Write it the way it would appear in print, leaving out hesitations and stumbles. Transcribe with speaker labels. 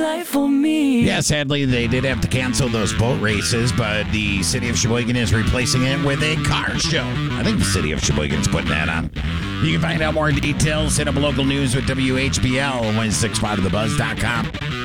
Speaker 1: life for me.
Speaker 2: Yeah, sadly, they did have to cancel those boat races, but the city of Sheboygan is replacing it with a car show. I think the city of Sheboygan's putting that on. You can find out more details. Hit up local news with WHBL, 1065thebuzz.com.